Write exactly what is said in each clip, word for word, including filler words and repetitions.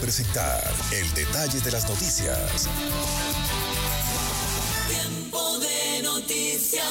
presentar el detalle de las noticias. Tiempo de noticias.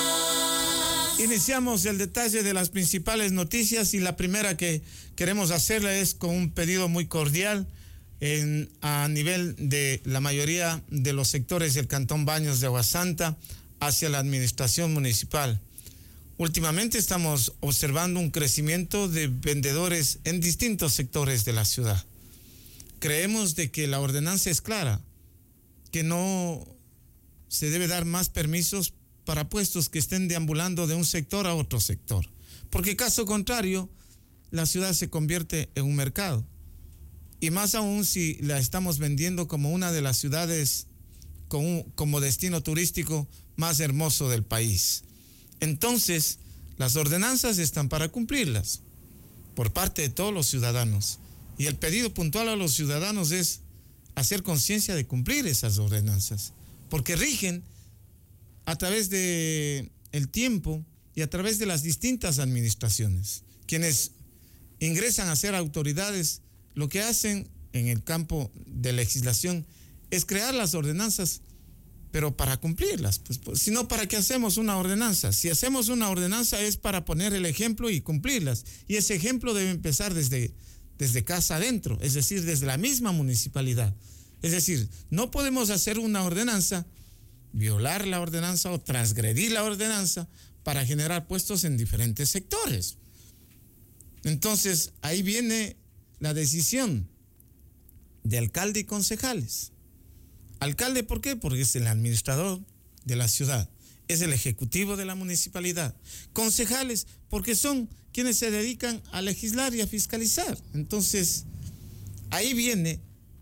Iniciamos el detalle de las principales noticias y la primera que queremos hacerle es con un pedido muy cordial en, a nivel de la mayoría de los sectores del Cantón Baños de Aguasanta hacia la administración municipal. Últimamente estamos observando un crecimiento de vendedores en distintos sectores de la ciudad. Creemos de que la ordenanza es clara, que no se debe dar más permisos para puestos que estén deambulando de un sector a otro sector, porque caso contrario, la ciudad se convierte en un mercado, y más aún si la estamos vendiendo como una de las ciudades con un, como destino turístico más hermoso del país. Entonces, las ordenanzas están para cumplirlas por parte de todos los ciudadanos. Y el pedido puntual a los ciudadanos es hacer conciencia de cumplir esas ordenanzas, porque rigen a través de el tiempo y a través de las distintas administraciones. Quienes ingresan a ser autoridades, lo que hacen en el campo de legislación es crear las ordenanzas, pero para cumplirlas, pues, pues, si no, ¿para qué hacemos una ordenanza? Si hacemos una ordenanza es para poner el ejemplo y cumplirlas, y ese ejemplo debe empezar desde, desde casa adentro, es decir, desde la misma municipalidad. Es decir, no podemos hacer una ordenanza, violar la ordenanza o transgredir la ordenanza para generar puestos en diferentes sectores. Entonces, ahí viene la decisión de alcalde y concejales. Alcalde, ¿por qué? Porque es el administrador de la ciudad, es el ejecutivo de la municipalidad. Concejales, porque son quienes se dedican a legislar y a fiscalizar. Entonces, ahí viene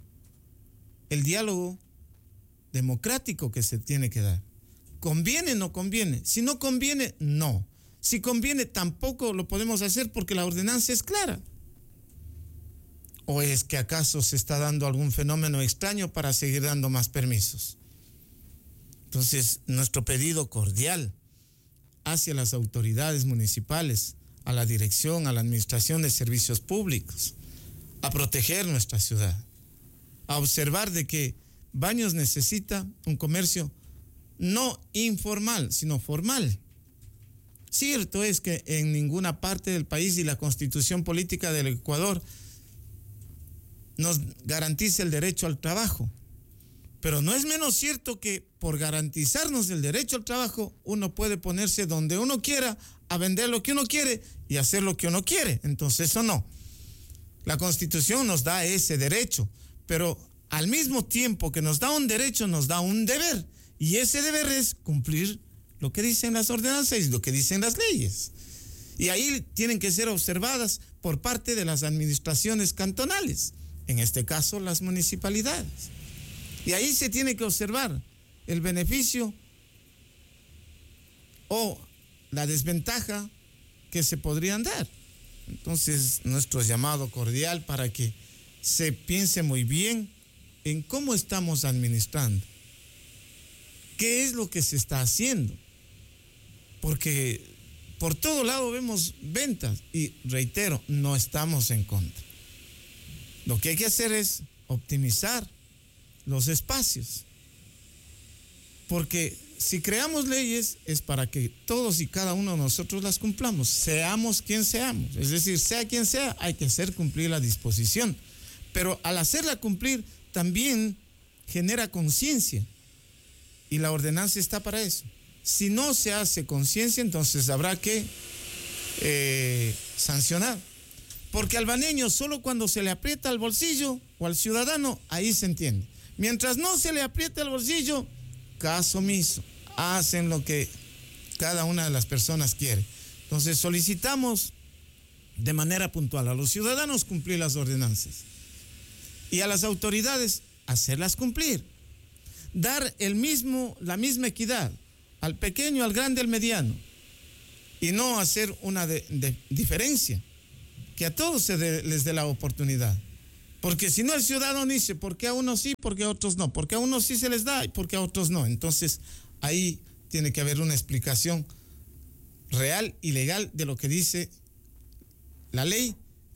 el diálogo democrático que se tiene que dar. ¿Conviene o no conviene? Si no conviene, no. Si conviene, tampoco lo podemos hacer porque la ordenanza es clara. ¿O es que acaso se está dando algún fenómeno extraño para seguir dando más permisos? Entonces, nuestro pedido cordial hacia las autoridades municipales, a la dirección, a la administración de servicios públicos, a proteger nuestra ciudad, a observar de que Baños necesita un comercio no informal, sino formal. Cierto es que en ninguna parte del país y la constitución política del Ecuador nos garantiza el derecho al trabajo. Pero no es menos cierto que por garantizarnos el derecho al trabajo, uno puede ponerse donde uno quiera, a vender lo que uno quiere y hacer lo que uno quiere. Entonces eso no. La Constitución nos da ese derecho, pero al mismo tiempo que nos da un derecho, nos da un deber. Y ese deber es cumplir lo que dicen las ordenanzas y lo que dicen las leyes. Y ahí tienen que ser observadas por parte de las administraciones cantonales. En este caso, las municipalidades. Y ahí se tiene que observar el beneficio o la desventaja que se podrían dar. Entonces, nuestro llamado cordial para que se piense muy bien en cómo estamos administrando. ¿Qué es lo que se está haciendo? Porque por todo lado vemos ventas y, reitero, no estamos en contra. Lo que hay que hacer es optimizar los espacios, porque si creamos leyes es para que todos y cada uno de nosotros las cumplamos, seamos quien seamos, es decir, sea quien sea, hay que hacer cumplir la disposición, pero al hacerla cumplir también genera conciencia y la ordenanza está para eso. Si no se hace conciencia, entonces habrá que eh, sancionar. Porque al baneño solo cuando se le aprieta el bolsillo o al ciudadano, ahí se entiende. Mientras no se le aprieta el bolsillo, caso omiso, hacen lo que cada una de las personas quiere. Entonces solicitamos de manera puntual a los ciudadanos cumplir las ordenanzas y a las autoridades hacerlas cumplir. Dar el mismo, la misma equidad al pequeño, al grande, al mediano y no hacer una de, de diferencia. Que a todos se de, les dé la oportunidad. Porque si no, el ciudadano dice, ¿por qué a unos sí, por qué a otros no? ¿Por qué a unos sí se les da y por qué a otros no? Entonces, ahí tiene que haber una explicación real y legal de lo que dice la ley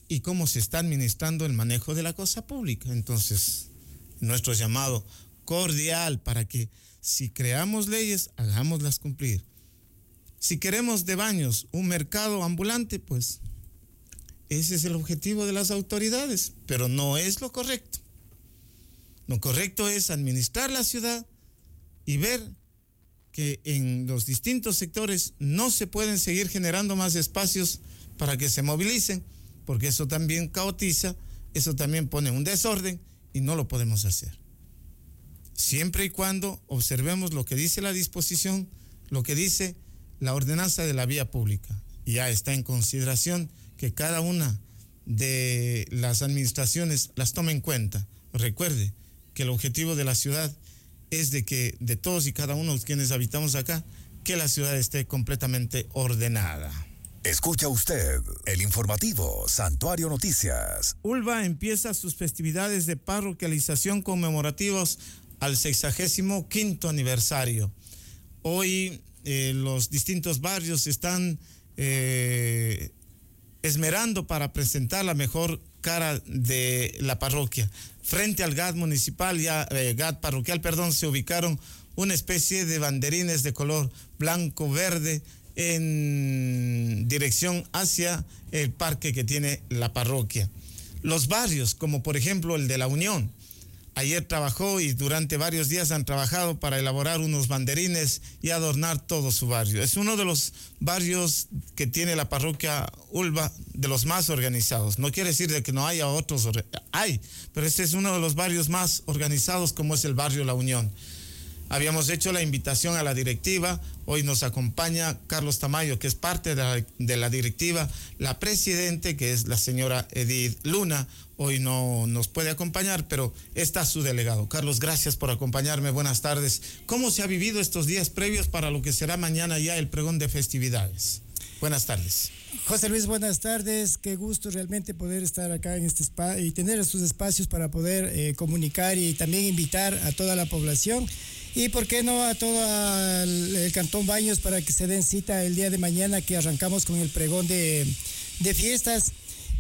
y cómo se está administrando el manejo de la cosa pública. Entonces, nuestro llamado cordial para que si creamos leyes, hagámoslas cumplir. Si queremos de baños un mercado ambulante, pues ese es el objetivo de las autoridades, pero no es lo correcto. Lo correcto es administrar la ciudad y ver que en los distintos sectores no se pueden seguir generando más espacios para que se movilicen, porque eso también caotiza, eso también pone un desorden y no lo podemos hacer. Siempre y cuando observemos lo que dice la disposición, lo que dice la ordenanza de la vía pública. Y ya está en consideración que cada una de las administraciones las tome en cuenta. Recuerde que el objetivo de la ciudad es de que de todos y cada uno de quienes habitamos acá, que la ciudad esté completamente ordenada. Escucha usted el informativo Santuario Noticias. Ulva empieza sus festividades de parroquialización conmemorativos al sexagésimo quinto aniversario. Hoy eh, los distintos barrios están eh, esmerando para presentar la mejor cara de la parroquia. Frente al G A T municipal, ya eh, G A T parroquial, perdón, se ubicaron una especie de banderines de color blanco-verde en dirección hacia el parque que tiene la parroquia. Los barrios, como por ejemplo el de La Unión, ayer trabajó y durante varios días han trabajado para elaborar unos banderines y adornar todo su barrio. Es uno de los barrios que tiene la parroquia Ulva, de los más organizados. No quiere decir de que no haya otros, hay, pero este es uno de los barrios más organizados, como es el barrio La Unión. Habíamos hecho la invitación a la directiva, hoy nos acompaña Carlos Tamayo, que es parte de la, de la directiva, la presidente, que es la señora Edith Luna, hoy no nos puede acompañar, pero está su delegado. Carlos, gracias por acompañarme, buenas tardes. ¿Cómo se ha vivido estos días previos para lo que será mañana ya el pregón de festividades? Buenas tardes. José Luis, buenas tardes. Qué gusto realmente poder estar acá en este espacio y tener estos espacios para poder eh, comunicar y también invitar a toda la población. Y por qué no a todo el, el Cantón Baños para que se den cita el día de mañana, que arrancamos con el pregón de, de fiestas.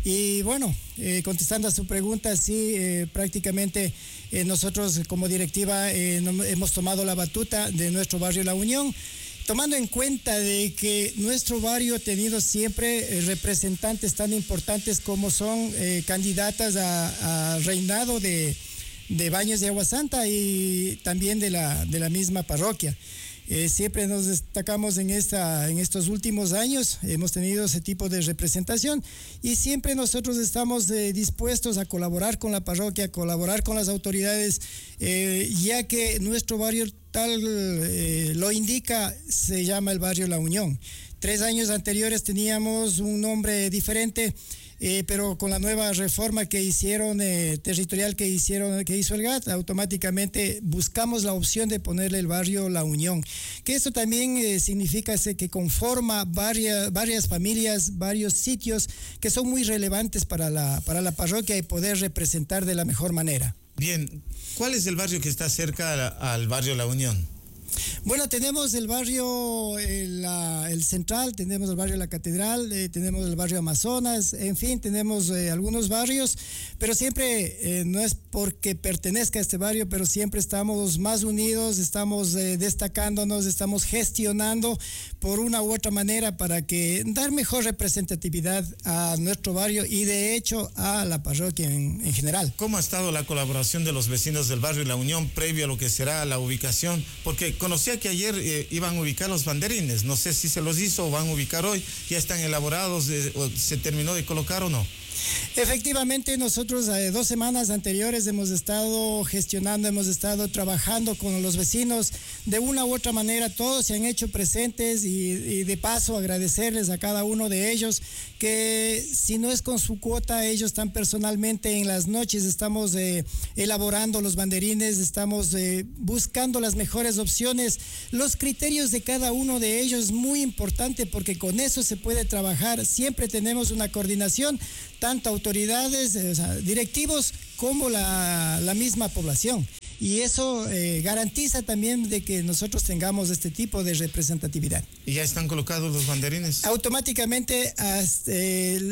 Y bueno, eh, contestando a su pregunta, sí, eh, prácticamente eh, nosotros como directiva eh, no, hemos tomado la batuta de nuestro barrio La Unión, tomando en cuenta de que nuestro barrio ha tenido siempre eh, representantes tan importantes como son eh, candidatas a, a reinado de de Baños de Agua Santa y también de la, de la misma parroquia. Eh, siempre nos destacamos en, esta, en estos últimos años, hemos tenido ese tipo de representación y siempre nosotros estamos eh, dispuestos a colaborar con la parroquia, a colaborar con las autoridades, eh, ya que nuestro barrio tal eh, lo indica, se llama el barrio La Unión. Tres años anteriores teníamos un nombre diferente, Eh, pero con la nueva reforma que hicieron, eh, territorial que hicieron, que hizo el G A T, automáticamente buscamos la opción de ponerle el barrio La Unión, que esto también eh, significa ese, que conforma varias, varias familias, varios sitios que son muy relevantes para la, para la parroquia y poder representar de la mejor manera. Bien, ¿cuál es el barrio que está cerca al, al barrio La Unión? Bueno, tenemos el barrio el, la, el Central, tenemos el barrio La Catedral, eh, tenemos el barrio Amazonas, en fin, tenemos eh, algunos barrios, pero siempre eh, no es porque pertenezca a este barrio, pero siempre estamos más unidos, estamos eh, destacándonos, estamos gestionando por una u otra manera para que dar mejor representatividad a nuestro barrio y de hecho a la parroquia en, en general. ¿Cómo ha estado la colaboración de los vecinos del barrio La Unión previo a lo que será la ubicación? Porque conocía que ayer eh, iban a ubicar los banderines, no sé si se los hizo o van a ubicar hoy, ya están elaborados, eh, o se terminó de colocar o no. Efectivamente, nosotros eh, dos semanas anteriores hemos estado gestionando, hemos estado trabajando con los vecinos de una u otra manera, todos se han hecho presentes y, y de paso agradecerles a cada uno de ellos que si no es con su cuota, ellos están personalmente en las noches, estamos eh, elaborando los banderines, estamos eh, buscando las mejores opciones, los criterios de cada uno de ellos es muy importante porque con eso se puede trabajar, siempre tenemos una coordinación, tanto autoridades, o sea, directivos, como la, la misma población. Y eso eh, garantiza también de que nosotros tengamos este tipo de representatividad. ¿Y ya están colocados los banderines? Automáticamente, hasta el,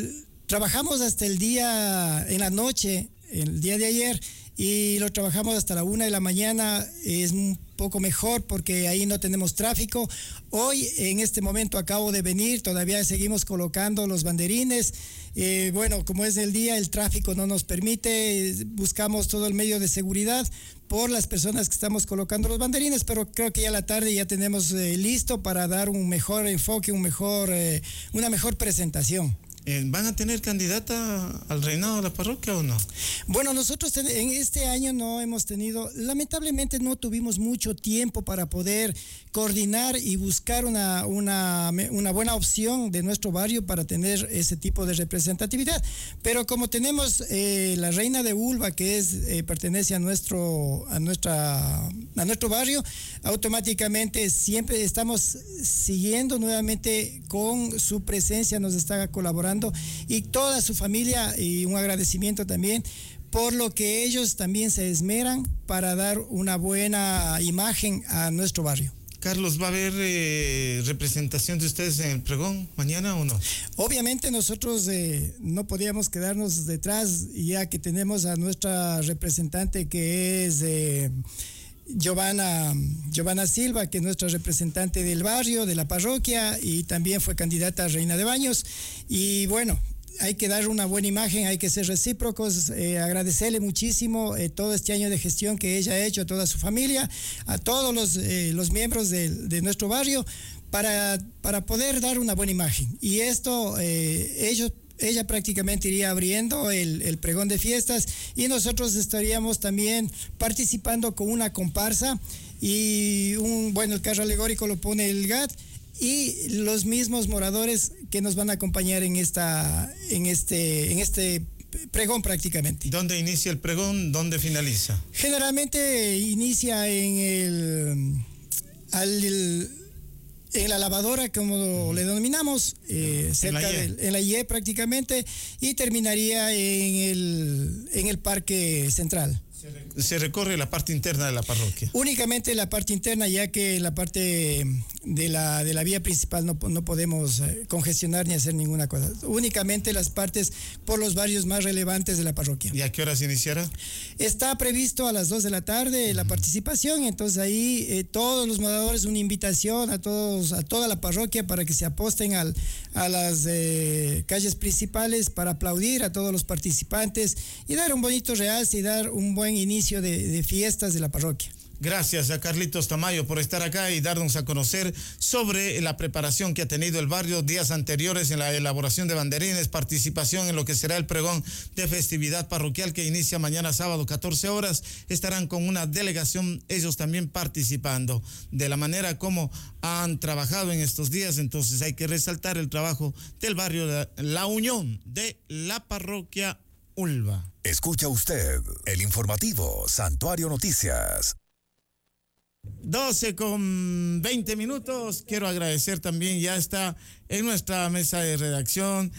trabajamos hasta el día, en la noche, el día de ayer, y lo trabajamos hasta la una de la mañana. Es un poco mejor porque ahí no tenemos tráfico. Hoy, en este momento, acabo de venir, todavía seguimos colocando los banderines. Eh, bueno, como es el día, el tráfico no nos permite, buscamos todo el medio de seguridad por las personas que estamos colocando los banderines, pero creo que ya a la tarde ya tenemos eh, listo para dar un mejor enfoque, un mejor, eh, una mejor presentación. ¿Van a tener candidata al reinado de la parroquia o no? Bueno, nosotros ten, en este año no hemos tenido, lamentablemente no tuvimos mucho tiempo para poder coordinar y buscar una, una, una buena opción de nuestro barrio para tener ese tipo de representatividad. Pero como tenemos eh, la reina de Ulva, que es, eh, pertenece a nuestro, a, nuestra, a nuestro barrio, automáticamente siempre estamos siguiendo nuevamente con su presencia, nos está colaborando. Y toda su familia, y un agradecimiento también por lo que ellos también se esmeran para dar una buena imagen a nuestro barrio. Carlos, ¿va a haber eh, representación de ustedes en el pregón mañana o no? Obviamente nosotros eh, no podíamos quedarnos detrás, ya que tenemos a nuestra representante que es eh, Giovanna, Giovanna Silva, que es nuestra representante del barrio, de la parroquia, y también fue candidata a Reina de Baños. Y bueno, hay que dar una buena imagen, hay que ser recíprocos, eh, agradecerle muchísimo eh, todo este año de gestión que ella ha hecho, a toda su familia, a todos los, eh, los miembros de, de nuestro barrio, para, para poder dar una buena imagen. Y esto, eh, ellos ella prácticamente iría abriendo el, el pregón de fiestas, y nosotros estaríamos también participando con una comparsa, y un, bueno, el carro alegórico lo pone el G A T, y los mismos moradores que nos van a acompañar en esta, en este, en este pregón prácticamente. ¿Dónde inicia el pregón? ¿Dónde finaliza? Generalmente inicia en el, al, el en la lavadora, como uh-huh. le denominamos, eh, cerca de en la I E prácticamente, y terminaría en el, en el Parque Central. Se recorre la parte interna de la parroquia. Únicamente la parte interna, ya que la parte de la, de la vía principal no, no podemos congestionar ni hacer ninguna cosa. Únicamente las partes por los barrios más relevantes de la parroquia. ¿Y a qué hora se iniciará? Está previsto a las dos de la tarde la uh-huh. participación, entonces ahí eh, todos los moradores, una invitación a todos, a toda la parroquia para que se aposten al, a las eh, calles principales para aplaudir a todos los participantes y dar un bonito realce y dar un buen inicio de, de fiestas de la parroquia. Gracias a Carlitos Tamayo por estar acá y darnos a conocer sobre la preparación que ha tenido el barrio días anteriores en la elaboración de banderines, participación en lo que será el pregón de festividad parroquial que inicia mañana sábado catorce horas. Estarán con una delegación ellos también participando de la manera como han trabajado en estos días. Entonces hay que resaltar el trabajo del barrio de La Unión de la parroquia Ulva. Escucha usted el informativo Santuario Noticias. doce con veinte minutos. Quiero agradecer también, ya está en nuestra mesa de redacción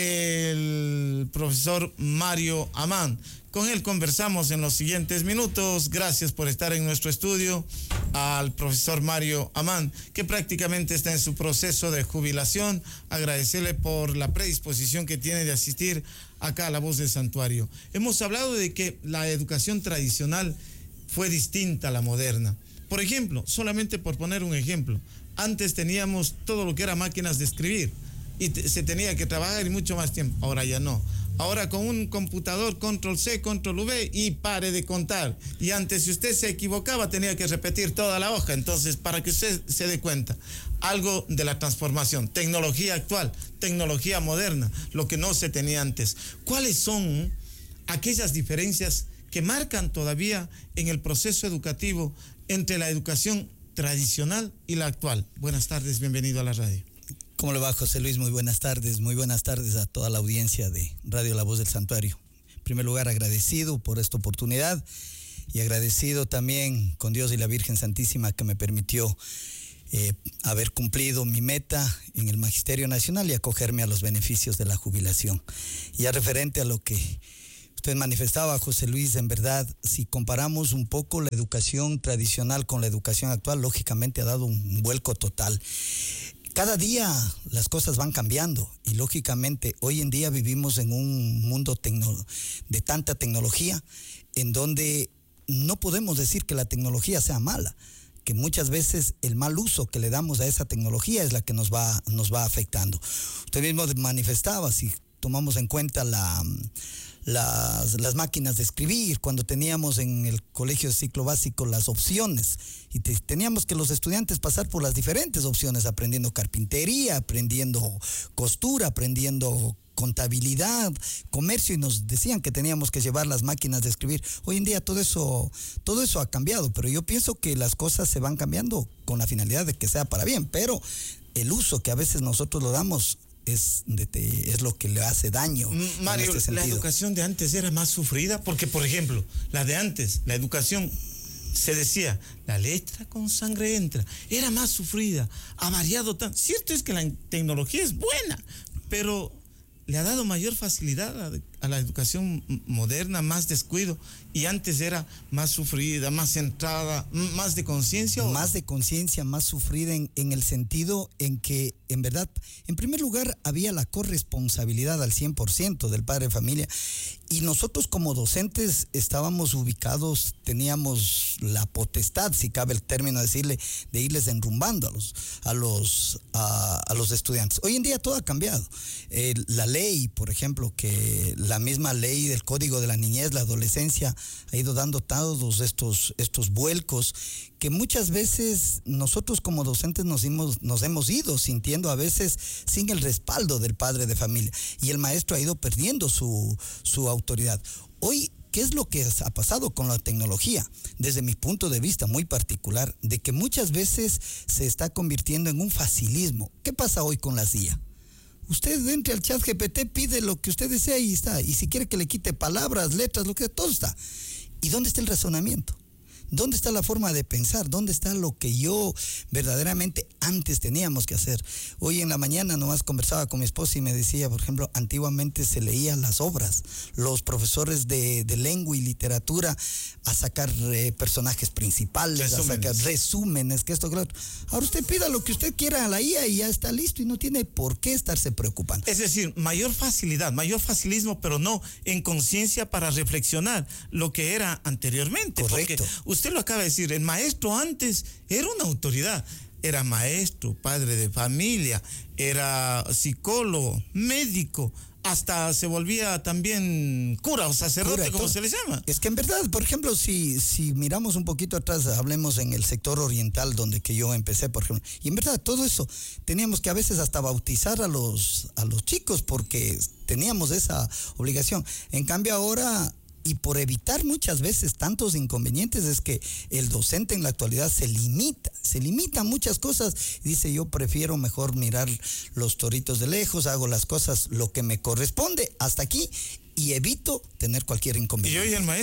el profesor Mario Amán. Con él conversamos en los siguientes minutos. Gracias por estar en nuestro estudio al profesor Mario Amán, que prácticamente está en su proceso de jubilación. Agradecerle por la predisposición que tiene de asistir acá a La Voz del Santuario. Hemos hablado de que la educación tradicional fue distinta a la moderna. Por ejemplo, solamente por poner un ejemplo, antes teníamos todo lo que era máquinas de escribir y te, se tenía que trabajar y mucho más tiempo. Ahora ya no. Ahora con un computador, control ce, control ve y pare de contar. Y antes, si usted se equivocaba, tenía que repetir toda la hoja. Entonces, para que usted se dé cuenta, algo de la transformación, tecnología actual, tecnología moderna, lo que no se tenía antes. ¿Cuáles son aquellas diferencias que marcan todavía en el proceso educativo entre la educación tradicional y la actual? Buenas tardes, bienvenido a la radio. ¿Cómo le va, José Luis? Muy buenas tardes, muy buenas tardes a toda la audiencia de Radio La Voz del Santuario. En primer lugar, agradecido por esta oportunidad y agradecido también con Dios y la Virgen Santísima que me permitió eh, haber cumplido mi meta en el Magisterio Nacional y acogerme a los beneficios de la jubilación. Ya referente a lo que usted manifestaba, José Luis, en verdad, si comparamos un poco la educación tradicional con la educación actual, lógicamente ha dado un vuelco total. cada día las cosas van cambiando y lógicamente hoy en día vivimos en un mundo tecno- de tanta tecnología en donde no podemos decir que la tecnología sea mala, que muchas veces el mal uso que le damos a esa tecnología es la que nos va, nos va afectando. Usted mismo manifestaba, si tomamos en cuenta la, las, las máquinas de escribir, cuando teníamos en el colegio de ciclo básico las opciones, y te, teníamos que los estudiantes pasar por las diferentes opciones, aprendiendo carpintería, aprendiendo costura, aprendiendo contabilidad, comercio, y nos decían que teníamos que llevar las máquinas de escribir. Hoy en día todo eso, todo eso ha cambiado, pero yo pienso que las cosas se van cambiando con la finalidad de que sea para bien, pero el uso que a veces nosotros lo damos es, de te, es lo que le hace daño. Mario, en este la sentido. educación de antes era más sufrida, porque por ejemplo, la de antes, la educación, se decía, la letra con sangre entra, era más sufrida, ha variado tanto. Cierto es que la tecnología es buena, pero le ha dado mayor facilidad a, a la educación moderna, más descuido, y antes era más sufrida, más centrada, más de conciencia. Más de conciencia, más sufrida en, en el sentido en que, en verdad, en primer lugar, había la corresponsabilidad al cien por ciento del padre de familia, y nosotros como docentes estábamos ubicados, teníamos la potestad, si cabe el término decirle, de irles enrumbando a los, a los, a, a los estudiantes. Hoy en día todo ha cambiado. Eh, la ley, por ejemplo, que la misma ley del Código de la Niñez, la adolescencia, ha ido dando todos estos, estos vuelcos que muchas veces nosotros como docentes nos hemos, nos hemos ido sintiendo a veces sin el respaldo del padre de familia, y el maestro ha ido perdiendo su, su autoridad. Hoy, ¿qué es lo que ha pasado con la tecnología? Desde mi punto de vista muy particular, de que muchas veces se está convirtiendo en un facilismo. ¿Qué pasa hoy con las I A? Usted entre al chat G P T, pide lo que usted desea y está. Y si quiere que le quite palabras, letras, lo que sea, todo está. ¿Y dónde está el razonamiento? ¿Dónde está la forma de pensar? ¿Dónde está lo que yo verdaderamente antes teníamos que hacer? Hoy en la mañana nomás conversaba con mi esposa y me decía, por ejemplo, antiguamente se leían las obras, los profesores de, de lengua y literatura a sacar eh, personajes principales, resúmenes. a sacar resúmenes, que esto, que lo otro. Ahora usted pida lo que usted quiera a la I A y ya está listo y no tiene por qué estarse preocupando. Es decir, mayor facilidad, mayor facilismo, pero no en conciencia para reflexionar lo que era anteriormente. Correcto. Porque usted lo acaba de decir, el maestro antes era una autoridad, era maestro, padre de familia, era psicólogo, médico, hasta se volvía también cura o sacerdote, cura, como se le llama. Es que en verdad, por ejemplo, si, si miramos un poquito atrás, hablemos en el sector oriental donde que yo empecé, por ejemplo, y en verdad todo eso, teníamos que a veces hasta bautizar a los, a los chicos porque teníamos esa obligación. En cambio ahora, y por evitar muchas veces tantos inconvenientes, es que el docente en la actualidad se limita, se limita a muchas cosas. Dice, yo prefiero mejor mirar los toritos de lejos, hago las cosas lo que me corresponde hasta aquí y evito tener cualquier inconveniente. Y hoy el maestro